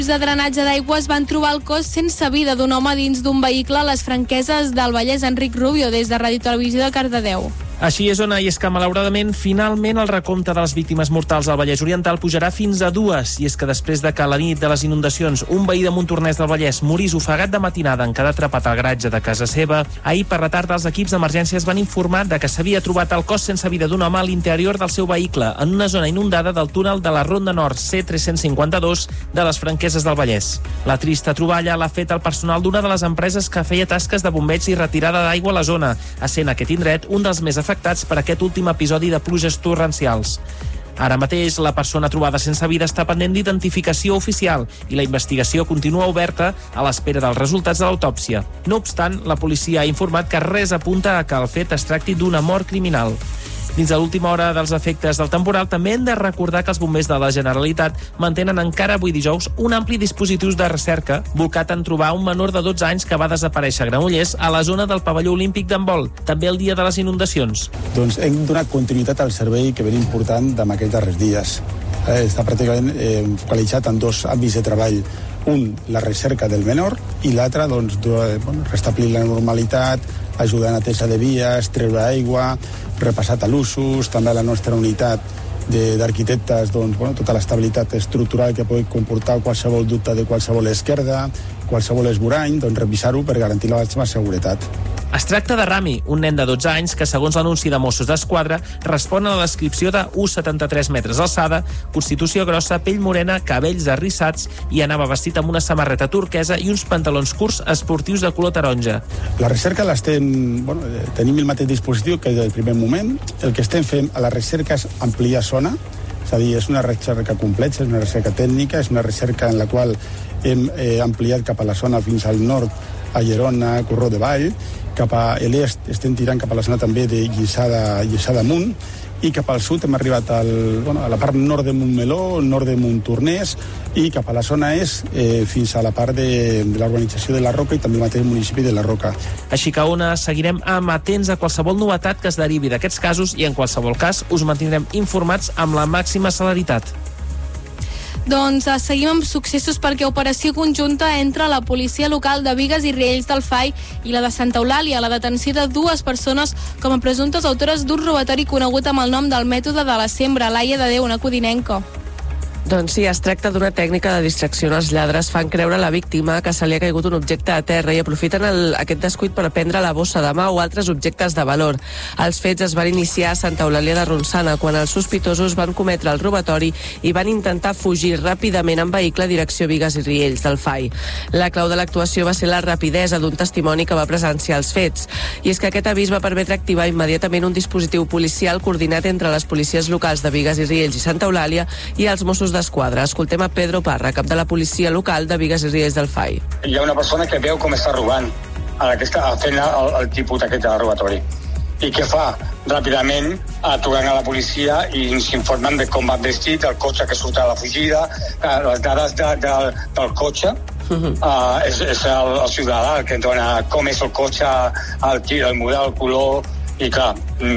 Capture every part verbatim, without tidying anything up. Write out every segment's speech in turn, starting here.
de drenatge d'aigua es van trobar el cos sense vida d'un home dins d'un vehicle a les Franqueses del Vallès. Enric Rubio, des de Ràdio Televisió de Cardedeu. Així és, Ona, i és que malauradament finalment el recompte de les víctimes mortals al Vallès Oriental pujarà fins a dues, i és que després de que a la nit de les inundacions un veí de Montornès del Vallès morís ofegat de matinada en quedar atrapat al garatge de casa seva, ahir per la tarda els equips d'emergències van informar de que s'havia trobat el cos sense vida d'un home a l'interior del seu vehicle en una zona inundada del túnel de la Ronda Nord C tres cents cinquanta-dos de les Franqueses del Vallès. La trista troballa l'ha fet el personal d'una de les empreses que feia tasques de bombeig i retirada d'aigua a la zona, essent aquest indret un dels més afectats per aquest últim episodi de pluges torrencials. Ara mateix, la persona trobada sense vida està pendent d'identificació oficial i la investigació continua oberta a l'espera dels resultats de l'autòpsia. No obstant, la policia ha informat que res apunta a que el fet es tracti d'una mort criminal. Dins de l'última hora dels efectes del temporal, també hem de recordar que els bombers de la Generalitat mantenen encara avui dijous un ampli dispositiu de recerca volcat en trobar un menor de dotze anys que va desaparèixer a Granollers a la zona del pavelló olímpic d'handbol, també el dia de les inundacions. Doncs hem donat continuïtat al servei que venim portant en aquests darrers dies. Eh, està pràcticament eh, focalitzat en dos àmbits de treball. Un, la recerca del menor, i l'altre, doncs, de, bueno, restablir la normalitat, ajudar a neteja de vies, treure aigua, repassar talussos, també a la nostra unitat d'arquitectes, doncs, bueno, tota l'estabilitat estructural que pot comportar qualsevol dubte de qualsevol esquerda, qualsevol esborany, doncs revisar-ho per garantir la màxima seguretat. Es tracta de Rami, un nen de dotze anys que, segons l'anunci de Mossos d'Esquadra, respon a la descripció de u coma setanta-tres metres d'alçada, constitució grossa, pell morena, cabells arrissats i anava vestit amb una samarreta turquesa i uns pantalons curts esportius de color taronja. La recerca l'estem... Bueno, tenim el mateix dispositiu que del primer moment. El que estem fent a la recerca és ampliar zona, és a dir, és una recerca complexa, és una recerca tècnica, és una recerca en la qual hem eh, ampliat cap a la zona fins al nord, a Llerona, Corró de Vall, cap a l'est estem tirant cap a la zona també de Lliçada, Lliçada amunt, i cap al sud hem arribat al, bueno, a la part nord de Montmeló, nord de Montornès, i cap a la zona est eh, fins a la part de, de l'urbanització de la Roca i també el mateix municipi de la Roca. Així que, Ona, seguirem amatents a qualsevol novetat que es derivi d'aquests casos i en qualsevol cas us mantindrem informats amb la màxima celeritat. Doncs eh, seguim amb successos perquè operació conjunta entre la policia local de Bigues i Riells del Fai i la de Santa Eulàlia, la detenció de dues persones com a presumptes autores d'un robatori conegut amb el nom del mètode de la sembra. Laia de Déu, una codinenca. Doncs sí, es tracta d'una tècnica de distracció. Els lladres fan creure a la víctima que se li ha caigut un objecte a terra i aprofiten el, aquest descuit per prendre la bossa de mà o altres objectes de valor. Els fets es van iniciar a Santa Eulàlia de Ronçana, quan els sospitosos van cometre el robatori i van intentar fugir ràpidament en vehicle a direcció Bigues i Riells del Fai. La clau de l'actuació va ser la rapidesa d'un testimoni que va presenciar els fets. I és que aquest avís va permetre activar immediatament un dispositiu policial coordinat entre les policies locals de Bigues i Riells i Santa Eulàlia i els Mossos d'Esquadra. Escoltem a Pedro Parra, cap de la policia local de Bigues i Riells del Fai. Hi ha una persona que veu com està robant, a que està fent el, el tipus aquest de robatori. I què fa? Ràpidament aturant a la policia i s'informen de com va vestit, el cotxe que surt a la fugida, les dades de, de, del cotxe. Uh-huh. Uh, és és el, el ciutadà el que dona com és el cotxe, el, el model, el color. I clar,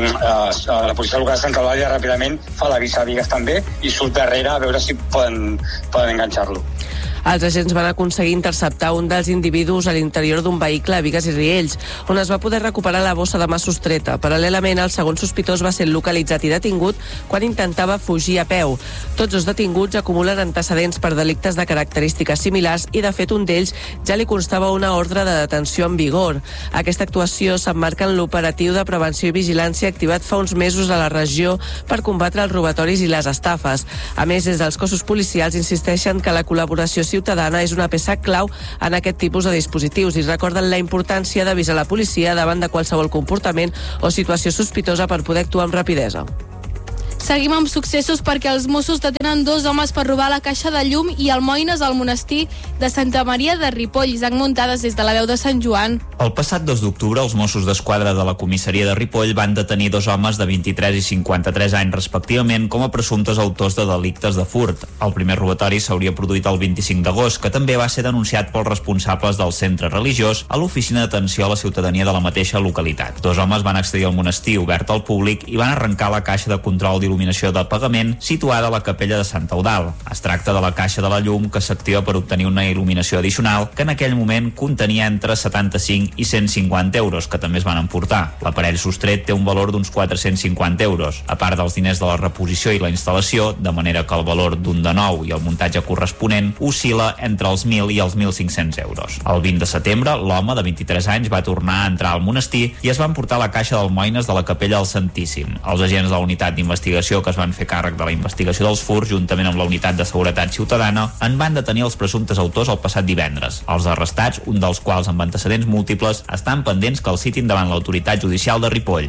la policia local de Santa Eulàlia ràpidament fa l'avís a Bigues també i surt darrere a veure si poden, poden enganxar-lo. Els agents van aconseguir interceptar un dels individus a l'interior d'un vehicle a Bigues i Riells, on es va poder recuperar la bossa de mà sostreta. Paral·lelament, el segon sospitós va ser localitzat i detingut quan intentava fugir a peu. Tots els detinguts acumulen antecedents per delictes de característiques similars i, de fet, un d'ells ja li constava una ordre de detenció en vigor. Aquesta actuació s'emmarca en l'operatiu de prevenció i vigilància activat fa uns mesos a la regió per combatre els robatoris i les estafes. A més, des dels cossos policials insisteixen que la col·laboració ciutadana és una peça clau en aquest tipus de dispositius i recorden la importància d'avisar la policia davant de qualsevol comportament o situació sospitosa per poder actuar amb rapidesa. Seguim amb successos perquè els Mossos detenen dos homes per robar la caixa de llum i almoines al monestir de Santa Maria de Ripoll. Isaac Muntades, des de la veu de Sant Joan. El passat dos d'octubre, els Mossos d'Esquadra de la comissaria de Ripoll van detenir dos homes de vint-i-tres i cinquanta-tres anys respectivament com a presumptes autors de delictes de furt. El primer robatori s'hauria produït el vint-i-cinc d'agost, que també va ser denunciat pels responsables del centre religiós a l'oficina d'atenció a la ciutadania de la mateixa localitat. Dos homes van accedir al monestir obert al públic i van arrencar la caixa de control d'il·luminació il·luminació de pagament situada a la capella de Sant Eudald. Es tracta de la caixa de la llum que s'activa per obtenir una il·luminació addicional que en aquell moment contenia entre setanta-cinc i cent cinquanta euros, que també es van emportar. L'aparell sostret té un valor d'uns quatre-cents cinquanta euros, a part dels diners de la reposició i la instal·lació, de manera que el valor d'un de nou i el muntatge corresponent oscil·la entre els mil i els mil cinc-cents euros. El vint de setembre, l'home de vint-i-tres anys va tornar a entrar al monestir i es va emportar la caixa d'almoines de la capella del Santíssim. Els agents de la unitat d'investigació que es van fer càrrec de la investigació dels furs, juntament amb la unitat de seguretat ciutadana, en van detenir els presumptes autors el passat divendres. Els arrestats, un dels quals amb antecedents múltiples, estan pendents que el citin davant l'autoritat judicial de Ripoll.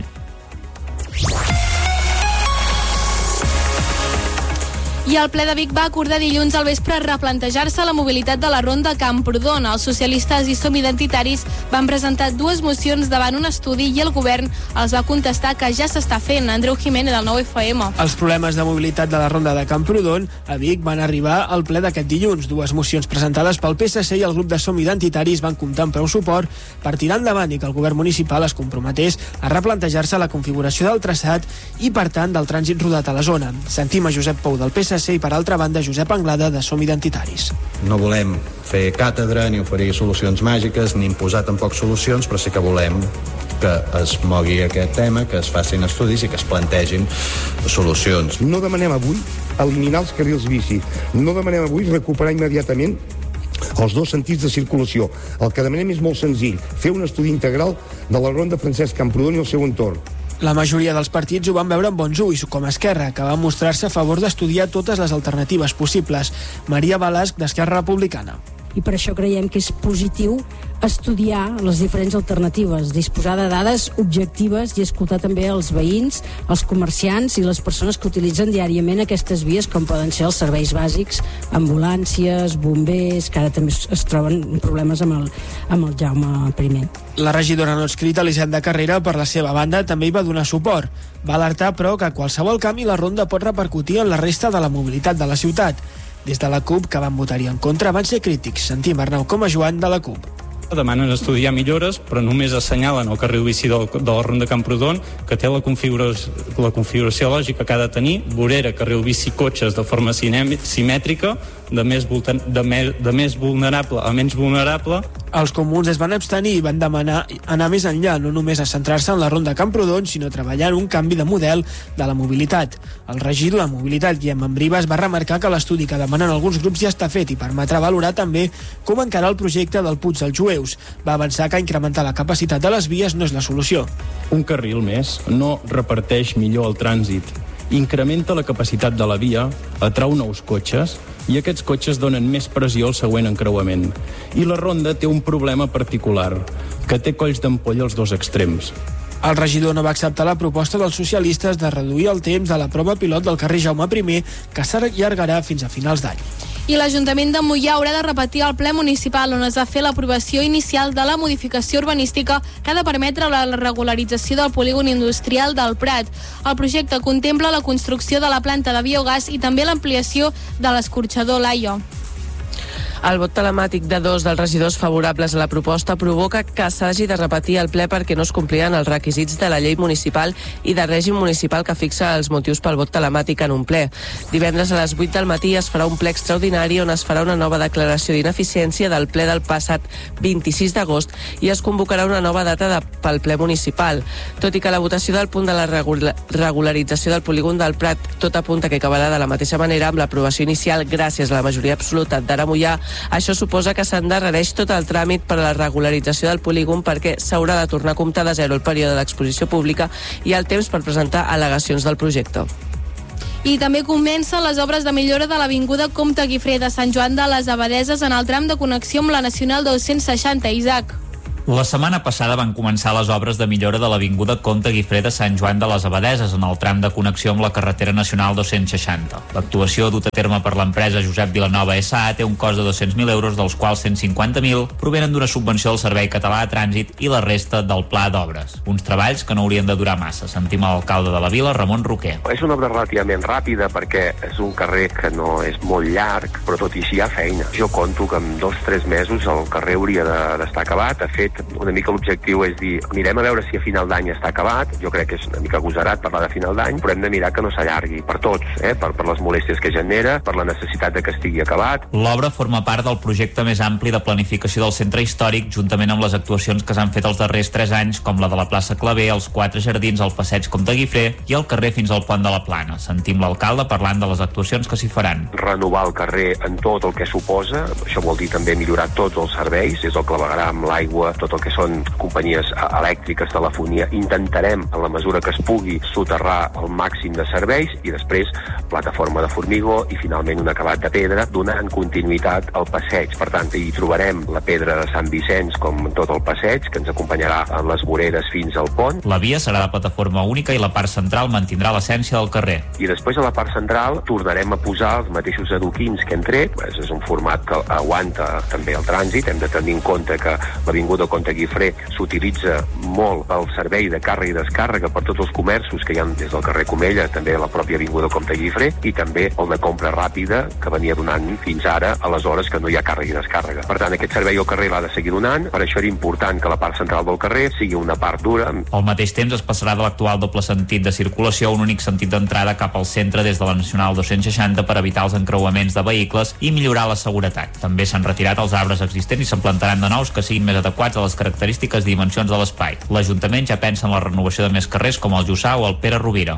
I el ple de Vic va acordar dilluns al vespre replantejar-se la mobilitat de la ronda Camprodon. Els socialistes i Som Identitaris van presentar dues mocions davant un estudi i el govern els va contestar que ja s'està fent. Andreu Jiménez, del nou F M. Els problemes de mobilitat de la ronda de Camprodon a Vic van arribar al ple d'aquest dilluns. Dues mocions presentades pel P S C i el grup de Som Identitaris van comptar amb prou suport per tirar endavant i que el govern municipal es comprometés a replantejar-se la configuració del traçat i, per tant, del trànsit rodat a la zona. Sentim a Josep Pou, del P S C, i per altra banda Josep Anglada, de Som Identitaris. No volem fer càtedra ni oferir solucions màgiques ni imposar tampoc solucions, però sí que volem que es mogui aquest tema, que es facin estudis i que es plantegin solucions. No demanem avui eliminar els carrils bici, no demanem avui recuperar immediatament els dos sentits de circulació. El que demanem és molt senzill, fer un estudi integral de la ronda Francesc Camprodon i el seu entorn. La majoria dels partits ho van veure amb bons ulls, com Esquerra, que va mostrar-se a favor d'estudiar totes les alternatives possibles. Maria Balasc, d'Esquerra Republicana. I per això creiem que és positiu estudiar les diferents alternatives, disposar de dades objectives i escoltar també els veïns, els comerciants i les persones que utilitzen diàriament aquestes vies, com poden ser els serveis bàsics, ambulàncies, bombers, que ara també es troben problemes amb el, amb el Jaume I. La regidora no adscrita, Elisenda Carrera, per la seva banda, també hi va donar suport. Va alertar, però, que qualsevol canvi a la ronda pot repercutir en la resta de la mobilitat de la ciutat. Des de la CUP, que van votar-hi en contra, van ser crítics. Sentim Arnau Comajoan, de la CUP. Demanen estudiar millores, però només assenyalen el carril bici de la ronda Camprodon, que té la configuració, la configuració lògica que ha de tenir, vorera, carril bici, cotxes de forma simètrica, de més, de, més, de més vulnerable a menys vulnerable. Els comuns es van abstenir i van demanar anar més enllà, no només a centrar-se en la ronda Camprodon, sinó treballar en un canvi de model de la mobilitat. El regidor de Mobilitat, Guillem Ambribas, va remarcar que l'estudi que demanen alguns grups ja està fet i permetrà valorar també com encarar el projecte del Puig dels Jueus. Va avançar que incrementar la capacitat de les vies no és la solució. Un carril més no reparteix millor el trànsit, incrementa la capacitat de la via, atrau nous cotxes i aquests cotxes donen més pressió al següent encreuament. I la ronda té un problema particular, que té colls d'ampolla als dos extrems. El regidor no va acceptar la proposta dels socialistes de reduir el temps de la prova pilot del carrer Jaume I, que s'allargarà fins a finals d'any. I l'Ajuntament de Moià haurà de repetir el ple municipal on es va fer l'aprovació inicial de la modificació urbanística que ha de permetre la regularització del polígon industrial del Prat. El projecte contempla la construcció de la planta de biogàs i també l'ampliació de l'escorxador Laio. El vot telemàtic de dos dels regidors favorables a la proposta provoca que s'hagi de repetir el ple perquè no es complien els requisits de la llei municipal i de règim municipal que fixa els motius pel vot telemàtic en un ple. Divendres a les vuit del matí es farà un ple extraordinari on es farà una nova declaració d'ineficiència del ple del passat vint-i-sis d'agost i es convocarà una nova data de, pel ple municipal. Tot i que la votació del punt de la regula, regularització del polígon del Prat tot apunta que acabarà de la mateixa manera amb l'aprovació inicial gràcies a la majoria absoluta d'Ara Moià, això suposa que s'endarrereix tot el tràmit per a la regularització del polígon perquè s'haurà de tornar a comptar de zero el període d'exposició pública i el temps per presentar al·legacions del projecte. I també comencen les obres de millora de l'Avinguda Comte Guifré de Sant Joan de les Abadeses en el tram de connexió amb la Nacional dos-cents seixanta, Isaac. La setmana passada van començar les obres de millora de l'Avinguda Comte Guifré de Sant Joan de les Abadeses en el tram de connexió amb la carretera nacional dos-cents seixanta. L'actuació duta a terme per l'empresa Josep Vilanova S A té un cost de dos-cents mil euros, dels quals cent cinquanta mil provenen d'una subvenció del Servei Català de Trànsit i la resta del Pla d'Obres. Uns treballs que no haurien de durar massa. Sentim l'alcalde de la vila, Ramon Roquer. És una obra relativament ràpida perquè és un carrer que no és molt llarg, però tot i així hi ha feina. Jo conto que en dos o tres mesos el carrer hauria d'estar acabat. De fet, una mica l'objectiu és dir, mirem a veure si a final d'any està acabat, jo crec que és una mica agosarat parlar de final d'any, però hem de mirar que no s'allargui per tots, eh? per, per les molèsties que genera, per la necessitat de que estigui acabat. L'obra forma part del projecte més ampli de planificació del centre històric, juntament amb les actuacions que s'han fet els darrers tres anys, com la de la plaça Clavé, els quatre jardins, el passeig Comte Guifré i el carrer fins al pont de la Plana. Sentim l'alcalde parlant de les actuacions que s'hi faran. Renovar el carrer en tot el que suposa, això vol dir també millorar tots els serveis, és el clavegram, l'aigua, tot el que són companyies elèctriques, telefonia. Intentarem, en la mesura que es pugui, soterrar el màxim de serveis i després plataforma de formigó i finalment un acabat de pedra, donant continuïtat al passeig. Per tant, hi trobarem la pedra de Sant Vicenç com tot el passeig, que ens acompanyarà en les voreres fins al pont. La via serà de plataforma única i la part central mantindrà l'essència del carrer. I després a la part central tornarem a posar els mateixos adoquins que hem tret. Pues és un format que aguanta també el trànsit. Hem de tenir en compte que l'avinguda Comte Guifré s'utilitza molt pel servei de càrrega i descàrrega per tots els comerços que hi ha des del carrer Comella, també a la pròpia avinguda Comte Guifré, i també el de compra ràpida que venia donant fins ara a les hores que no hi ha càrrega i descàrrega. Per tant, aquest servei al carrer l'ha de seguir donant, per això era important que la part central del carrer sigui una part dura. Al mateix temps es passarà de l'actual doble sentit de circulació a un únic sentit d'entrada cap al centre des de la Nacional dos-cents seixanta per evitar els encreuaments de vehicles i millorar la seguretat. També s'han retirat els arbres existents i se'n plantaran de nous que siguin més adequats a les característiques i dimensions de l'espai. L'Ajuntament ja pensa en la renovació de més carrers com el Jussà o el Pere Rovira.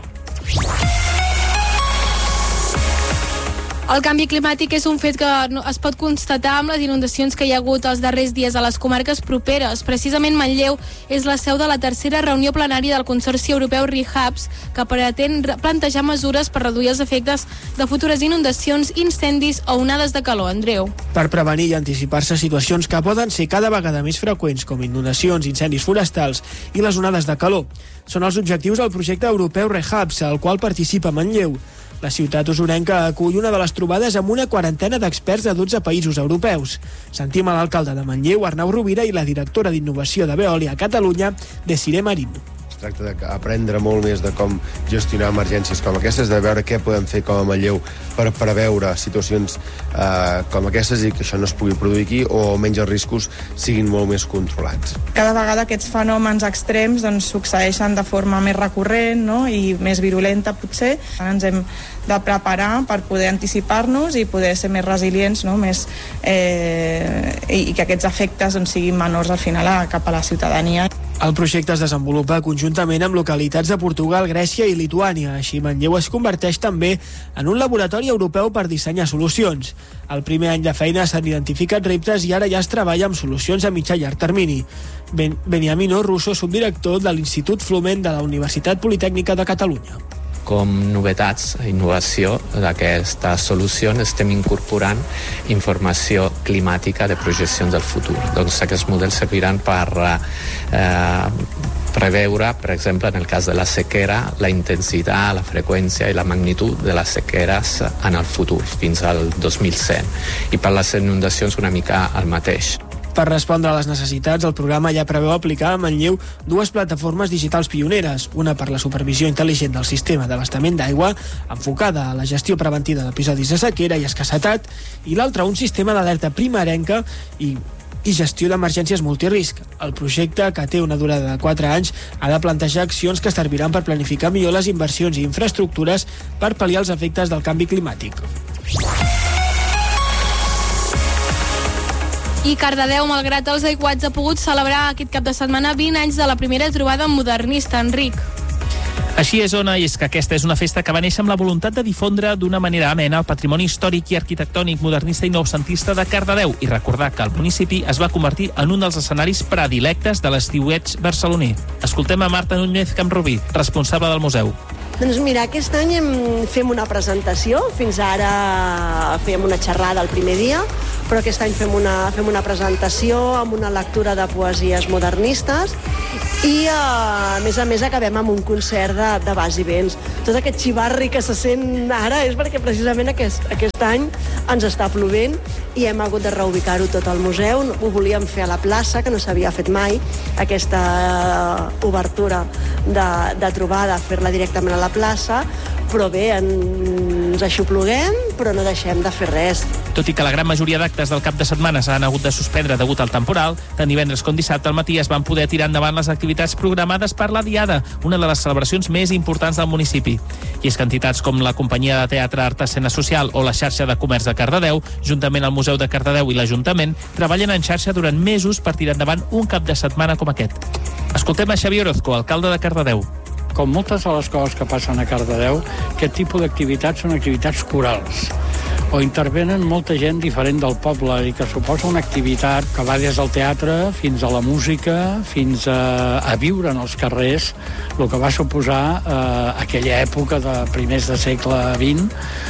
El canvi climàtic és un fet que es pot constatar amb les inundacions que hi ha hagut els darrers dies a les comarques properes. Precisament Manlleu és la seu de la tercera reunió plenària del Consorci Europeu REHABS, que pretén plantejar mesures per reduir els efectes de futures inundacions, incendis o onades de calor. Andreu. Per prevenir i anticipar-se a situacions que poden ser cada vegada més freqüents, com inundacions, incendis forestals i les onades de calor. Són els objectius del projecte europeu REHABS, al qual participa Manlleu. La ciutat usurenca acull una de les trobades amb una quarantena d'experts de dotze països europeus. Sentim a l'alcalde de Manlleu, Arnau Rovira, i la directora d'Innovació de Veolia a Catalunya, Desiree Marín. Es tracta d'aprendre molt més de com gestionar emergències com aquestes, de veure què podem fer com a Manlleu per preveure situacions eh, com aquestes i que això no es pugui produir aquí, o almenys els riscos siguin molt més controlats. Cada vegada aquests fenòmens extrems doncs, succeeixen de forma més recurrent, no? I més virulenta potser. Ens hem de preparar per poder anticipar-nos i poder ser més resilients, no? més, eh, i que aquests efectes doncs, siguin menors al final a, cap a la ciutadania. El projecte es desenvolupa conjuntament amb localitats de Portugal, Grècia i Lituània. Així, Manlleu es converteix també en un laboratori europeu per dissenyar solucions. Al primer any de feina s'han identificat reptes i ara ja es treballa amb solucions a mitjà i llarg termini. Ben Beniamino Russo, subdirector de l'Institut Flument de la Universitat Politècnica de Catalunya. Com novetats, innovació d'aquestes solucions, estem incorporant informació climàtica de projeccions del futur. Doncs aquests models serviran per eh, preveure, per exemple, en el cas de la sequera, la intensitat, la freqüència i la magnitud de les sequeres en el futur, fins al dos mil cent. I per les inundacions una mica el mateix. Per respondre a les necessitats, el programa ja preveu aplicar a Manlleu dues plataformes digitals pioneres, una per la supervisió intel·ligent del sistema d'abastament d'aigua, enfocada a la gestió preventiva d'episodis de sequera i escassetat, i l'altra un sistema d'alerta primerenca i i gestió d'emergències multirisc. El projecte, que té una durada de quatre anys, ha de plantejar accions que serviran per planificar millor les inversions i infraestructures per pal·liar els efectes del canvi climàtic. I Cardedeu, malgrat els aiguats, ha pogut celebrar aquest cap de setmana vint anys de la primera trobada modernista. Enric. Així és, Ona, i és que aquesta és una festa que va néixer amb la voluntat de difondre d'una manera amena el patrimoni històric i arquitectònic modernista i noucentista de Cardedeu i recordar que el municipi es va convertir en un dels escenaris predilectes de l'estiueig barceloní. Escoltem a Marta Núñez Camprubí, responsable del museu. Doncs mira, aquest any fem una presentació, fins ara fèiem una xerrada el primer dia, però aquest any fem una, fem una presentació amb una lectura de poesies modernistes i a més a més acabem amb un concert de, de bas i vents. Tot aquest xivarri que se sent ara és perquè precisament aquest, aquest any ens està plovent i hem hagut de reubicar-ho tot al museu. Ho volíem fer a la plaça, que no s'havia fet mai, aquesta obertura de, de trobada, fer-la directament a la plaça, però bé, ens aixopluguem, però no deixem de fer res. Tot i que la gran majoria d'actes del cap de setmana s'han hagut de suspendre degut al temporal, tant divendres com dissabte al matí es van poder tirar endavant les activitats programades per la Diada, una de les celebracions més importants del municipi. I és que entitats com la Companyia de Teatre Art Escena Social o la Xarxa de Comerç de Cardedeu, juntament al Museu de Cardedeu i l'Ajuntament, treballen en xarxa durant mesos per tirar endavant un cap de setmana com aquest. Escoltem a Xavier Orozco, alcalde de Cardedeu. Com moltes de les coses que passen a Cardedeu, aquest tipus d'activitats són activitats corals, o intervenen molta gent diferent del poble i que suposa una activitat que va des del teatre fins a la música, fins a, a viure en els carrers, el que va suposar eh, aquella època de primers de segle vint,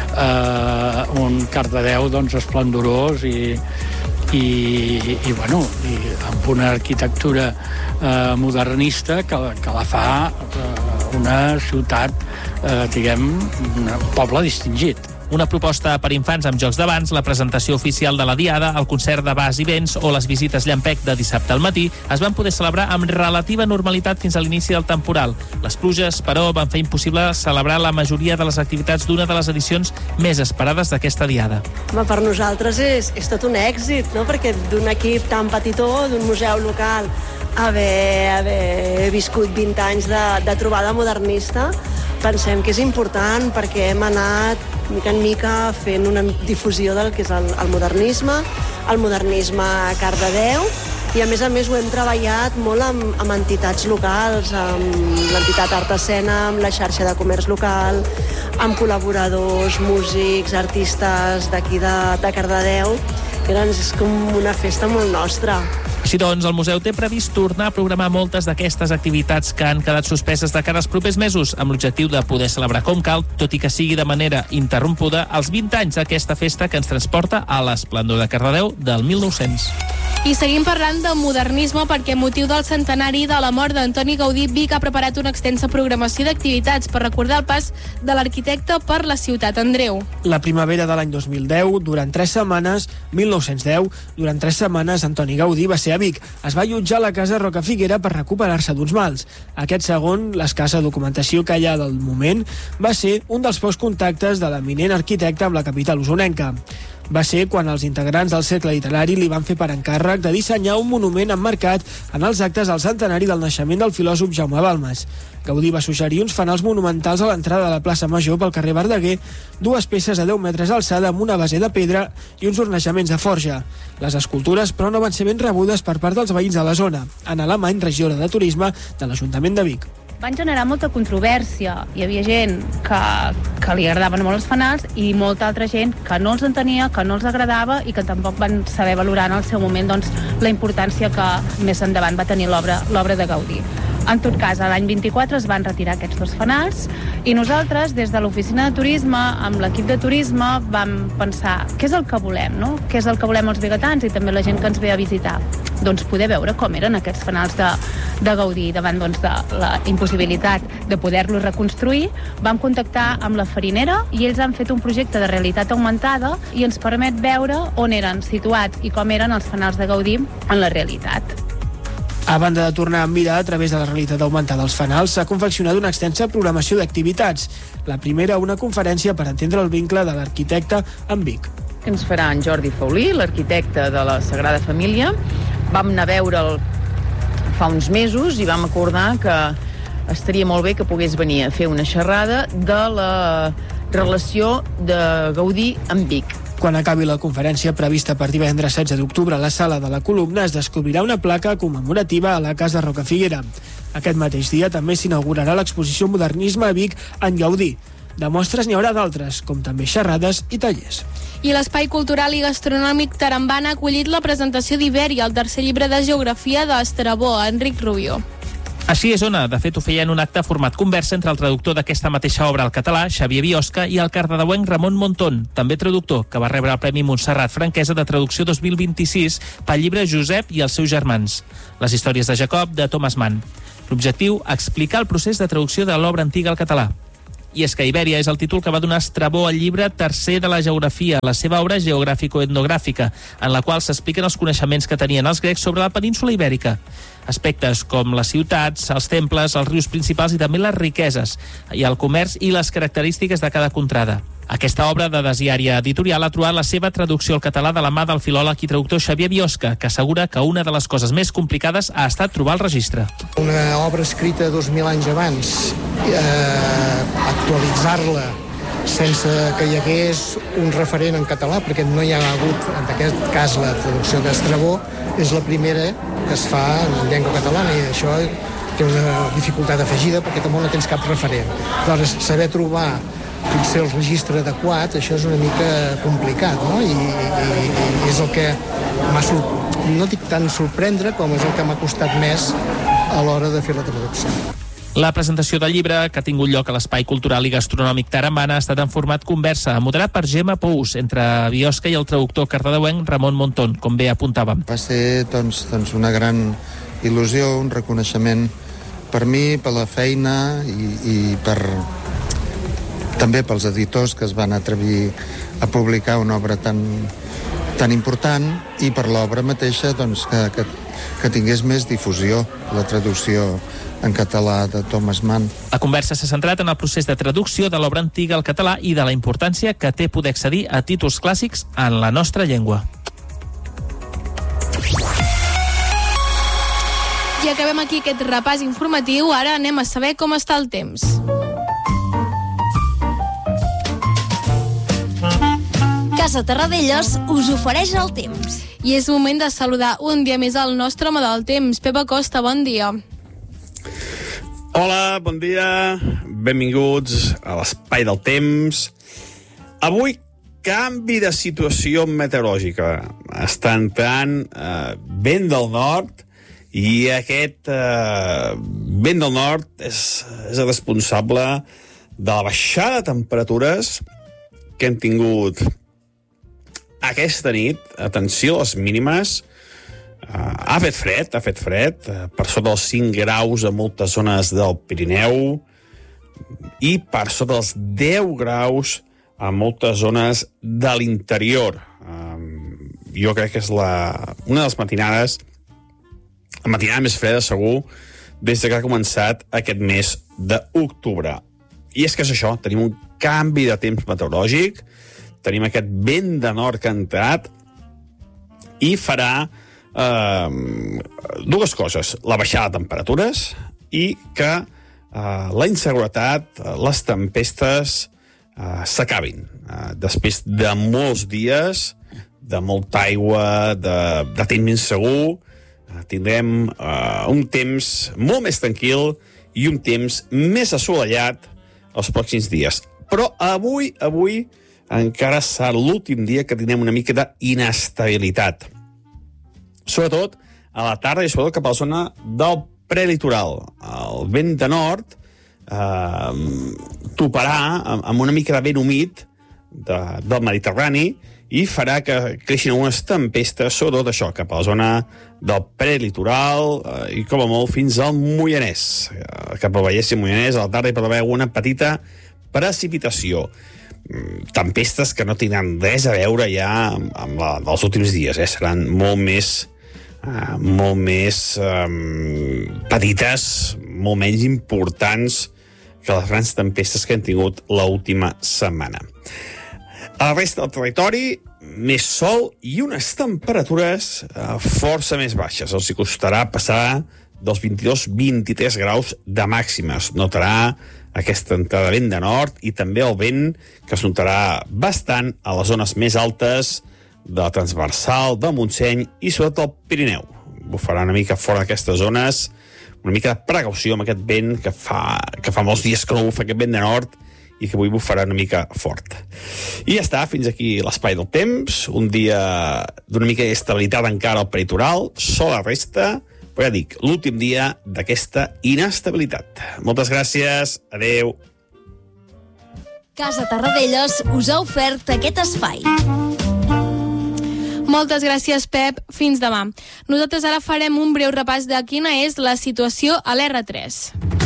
eh, un Cardedeu doncs, esplendorós i, i, i, bueno, i amb una arquitectura eh, modernista que, que la fa eh, una ciutat, eh, diguem, un poble distingit. Una proposta per infants amb jocs d'abans, la presentació oficial de la Diada, el concert de bars i vents o les visites llampec de dissabte al matí es van poder celebrar amb relativa normalitat fins a l'inici del temporal. Les pluges, però, van fer impossible celebrar la majoria de les activitats d'una de les edicions més esperades d'aquesta Diada. Home, per nosaltres és, és tot un èxit, no? Perquè d'un equip tan petitó, d'un museu local, haver, haver viscut vint anys de, de trobada modernista, pensem que és important perquè hem anat mica en mica fent una difusió del que és el, el modernisme, el modernisme a Cardedeu, i a més a més ho hem treballat molt amb, amb entitats locals, amb l'entitat Art Escena, amb la xarxa de comerç local, amb col·laboradors, músics, artistes d'aquí de, de Cardedeu, que doncs és com una festa molt nostra. Així doncs, el museu té previst tornar a programar moltes d'aquestes activitats que han quedat suspeses de cara als propers mesos, amb l'objectiu de poder celebrar com cal, tot i que sigui de manera interrompuda, els vint anys d'aquesta festa que ens transporta a l'esplendor de Cardedeu del mil nou-cents. I seguim parlant de modernisme perquè a motiu del centenari de la mort d'Antoni Gaudí, Vic ha preparat una extensa programació d'activitats per recordar el pas de l'arquitecte per la ciutat. Andreu. La primavera de l'any dos mil deu, durant tres setmanes, mil nou-cents deu, durant tres setmanes Antoni Gaudí va ser a Vic. Es va allotjar a la casa Rocafiguera per recuperar-se d'uns mals. Aquest segon, l'escassa documentació que hi ha del moment, va ser un dels pocs contactes de l'eminent arquitecte amb la capital usonenca. Va ser quan els integrants del Cercle Literari li van fer per encàrrec de dissenyar un monument emmarcat en els actes del centenari del naixement del filòsof Jaume Balmes. Gaudí va suggerir uns fanals monumentals a l'entrada de la plaça Major pel carrer Verdaguer, dues peces a deu metres d'alçada amb una base de pedra i uns ornejaments de forja. Les escultures, però, no van ser ben rebudes per part dels veïns de la zona. Anna Alemany, regidora de Turisme de l'Ajuntament de Vic. Van generar molta controvèrsia. Hi havia gent que, que li agradaven molt els fanals i molta altra gent que no els entenia, que no els agradava i que tampoc van saber valorar en el seu moment doncs, la importància que més endavant va tenir l'obra l'obra de Gaudí. En tot cas, l'any vint-i-quatre es van retirar aquests dos fanals i nosaltres, des de l'oficina de turisme, amb l'equip de turisme, vam pensar què és el que volem, no? Què és el que volem els biguetans i també la gent que ens ve a visitar? Doncs poder veure com eren aquests fanals de, de Gaudí davant doncs, de la impossibilitat de poder-los reconstruir. Vam contactar amb la farinera i ells han fet un projecte de realitat augmentada i ens permet veure on eren situats i com eren els fanals de Gaudí en la realitat. A banda de tornar a mirar a través de la realitat augmentada dels fanals, s'ha confeccionat una extensa programació d'activitats. La primera, una conferència per entendre el vincle de l'arquitecte amb Vic. Ens farà en Jordi Faulí, l'arquitecte de la Sagrada Família. Vam anar a veure'l fa uns mesos i vam acordar que estaria molt bé que pogués venir a fer una xerrada de la relació de Gaudí amb Vic. Quan acabi la conferència prevista per divendres setze d'octubre a la sala de la Columna es descobrirà una placa commemorativa a la Casa Rocafiguera. Aquest mateix dia també s'inaugurarà l'exposició Modernisme a Vic en Gaudí. De mostres n'hi haurà d'altres, com també xerrades i tallers. I l'Espai Cultural i Gastronòmic Tarambana ha acollit la presentació d'Ibèria, el tercer llibre de geografia d'Estrabó, Enric Rubio. Així és, Ona. De fet, ho feia en un acte format conversa entre el traductor d'aquesta mateixa obra al català, Xavier Biosca, i el cardedeuenc Ramon Montón, també traductor, que va rebre el Premi Montserrat Franquesa de Traducció dos mil vint-i-sis pel llibre Josep i els seus germans, les històries de Jacob, de Thomas Mann. L'objectiu, explicar el procés de traducció de l'obra antiga al català. I és que Ibèria és el títol que va donar Estrabó al llibre tercer de la geografia, la seva obra geogràfico-etnogràfica, en la qual s'expliquen els coneixements que tenien els grecs sobre la península ibèrica. Aspectes com les ciutats, els temples, els rius principals i també les riqueses, i el comerç i les característiques de cada contrada. Aquesta obra de desiària editorial ha trobat la seva traducció al català de la mà del filòleg i traductor Xavier Biosca, que assegura que una de les coses més complicades ha estat trobar el registre. Una obra escrita dos mil anys abans, eh, actualitzar-la sense que hi hagués un referent en català, perquè no hi ha hagut, en aquest cas, la traducció d'Estrabó, és la primera que es fa en llengua catalana, i això té una dificultat afegida perquè tampoc no tens cap referent. Llavors, saber trobar potser el registre adequat, això és una mica complicat, no? I, i, i és el que m'ha sor... no dic tant sorprendre com és el que m'ha costat més a l'hora de fer la traducció. La presentació del llibre, que ha tingut lloc a l'Espai Cultural i Gastronòmic Taramana, ha estat en format conversa, moderat per Gemma Pous, entre Biosca i el traductor cardedeuenc Ramon Montón, com bé apuntàvem. Va ser doncs, doncs una gran il·lusió, un reconeixement per mi, per la feina i, i per... també pels editors que es van atrevir a publicar una obra tan, tan important, i per l'obra mateixa doncs, que, que, que tingués més difusió, la traducció en català de Thomas Mann. La conversa s'ha centrat en el procés de traducció de l'obra antiga al català i de la importància que té poder accedir a títols clàssics en la nostra llengua. I acabem aquí aquest repàs informatiu. Ara anem a saber com està el temps. Casa Terradellos us ofereix el temps. I és moment de saludar un dia més al nostre home del temps. Pep Acosta, bon dia. Hola, bon dia. Benvinguts a l'Espai del Temps. Avui, canvi de situació meteorològica. Està entrant eh, vent del nord, i aquest eh, vent del nord és, és el responsable de la baixada de temperatures que hem tingut aquesta nit. Atenció a les mínimes. Uh, ha fet fred, ha fet fred, uh, per sota dels cinc graus a moltes zones del Pirineu i per sota dels deu graus a moltes zones de l'interior. Uh, jo crec que és la, una de les matinades, la matinada més freda, segur, des que ha començat aquest mes d'octubre. I és que és això, tenim un canvi de temps meteorològic, tenim aquest vent de nord que ha entrat i farà eh, dues coses: la baixada de temperatures i que eh, la inseguretat, les tempestes eh, s'acabin. Eh, després de molts dies, de molta aigua, de, de temps insegur, eh, tindrem eh, un temps molt més tranquil i un temps més assolellat els pròxims dies. Però avui, avui, encara serà l'últim dia que tindrem una mica d'inestabilitat. Sobretot a la tarda i sobretot cap a la zona del prelitoral. El vent de nord eh, toparà amb una mica de vent humit de, del Mediterrani i farà que creixin algunes tempestes, sobretot això, cap a la zona del prelitoral eh, i com a molt fins al Moianès. Eh, cap al Vallès i Moianès, a la tarda hi pot haver alguna petita precipitació. Tempestes que no tindran res a veure ja amb la dels últims dies, eh? Seran molt més uh, molt més um, petites, molt menys importants que les grans tempestes que hem tingut l'última setmana. A la resta del territori, més sol i unes temperatures uh, força més baixes. Els hi costarà passar dels vint-i-dos a vint-i-tres graus de màximes. Notarà aquesta entrada de vent de nord i també el vent que es notarà bastant a les zones més altes de la Transversal, del Montseny i sobretot el Pirineu. Bufarà una mica fora d'aquestes zones, una mica de precaució amb aquest vent que fa, que fa molts dies que no bufa aquest vent de nord i que avui bufarà una mica fort. I ja està, fins aquí l'Espai del Temps, un dia d'una mica d'estabilitat encara al peritoral, sol a resta, però ja dic, l'últim dia d'aquesta inestabilitat. Moltes gràcies, adeu. Casa Terradellos us ha ofert aquest espai. Moltes gràcies, Pep. Fins demà. Nosaltres ara farem un breu repàs de quina és la situació a l'erre tres.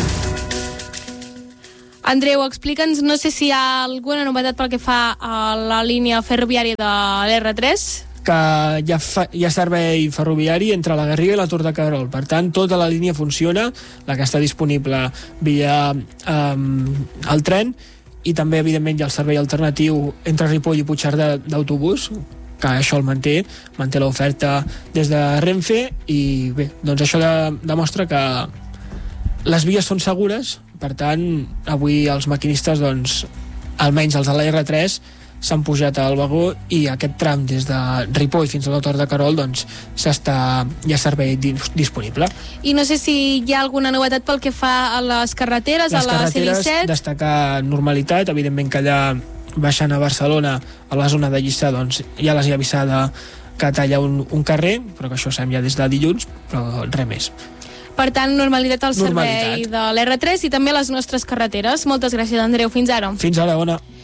Andreu, explica'ns, no sé si hi ha alguna novetat pel que fa a la línia ferroviària de l'erre tres? Que hi ha, fa, hi ha servei ferroviari entre la Garriga i la Tor de Querol. Per tant, tota la línia funciona, la que està disponible via um, el tren, i també, evidentment, hi ha el servei alternatiu entre Ripoll i Puigcerdà d'autobús, que això el manté, manté l'oferta des de Renfe, i bé, doncs això de, demostra que les vies són segures. Per tant, avui els maquinistes, doncs, almenys els de la erre tres, s'han pujat al vagó, i aquest tram des de Ripoll fins a l'Horta de Querol, doncs, s'està, hi ha servei disponible. I no sé si hi ha alguna novetat pel que fa a les carreteres, les a la C disset. Les carreteres, destacar normalitat, evidentment que allà baixant a Barcelona, a la zona de Lliçà, doncs, ja les hi ha avisada que talla un, un carrer, però que això sabem ja des de dilluns, però res més. Per tant, normalitat al servei normalitat. de l'erre tres i també a les nostres carreteres. Moltes gràcies, Andreu. Fins ara. Fins ara, bona.